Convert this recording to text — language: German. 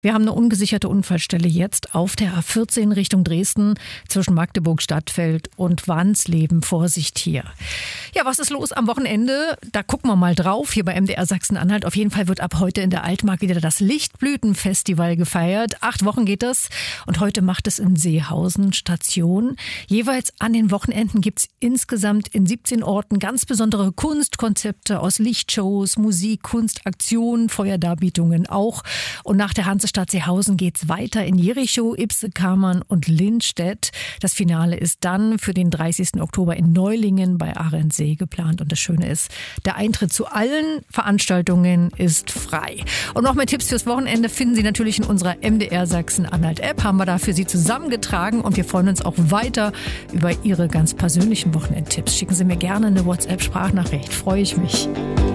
Wir haben eine ungesicherte Unfallstelle jetzt auf der A14 Richtung Dresden zwischen Magdeburg-Stadtfeld und Wansleben. Vorsicht hier. Ja, was ist los am Wochenende? Da gucken wir mal drauf hier bei MDR Sachsen-Anhalt. Auf jeden Fall wird ab heute in der Altmark wieder das Lichtblütenfestival gefeiert. 8 Wochen geht das und heute macht es in Seehausen Station. Jeweils an den Wochenenden gibt's insgesamt in 17 Orten ganz besondere Kunstkonzepte aus Lichtshows, Musik, Kunstaktionen, Feuerdarbietungen auch. Und nach der Hansestadt Seehausen geht's weiter in Jerichow, Ibse-Kammern und Lindstedt. Das Finale ist dann für den 30. Oktober in Neulingen bei Arendsee geplant. Und das Schöne ist, der Eintritt zu allen Veranstaltungen ist frei. Und noch mehr Tipps fürs Wochenende finden Sie natürlich in unserer MDR Sachsen-Anhalt-App. Haben wir da für Sie zusammengetragen. Und wir freuen uns auch weiter über Ihre ganz persönlichen Wochenendtipps. Schicken Sie mir gerne eine WhatsApp-Sprachnachricht. Freue ich mich.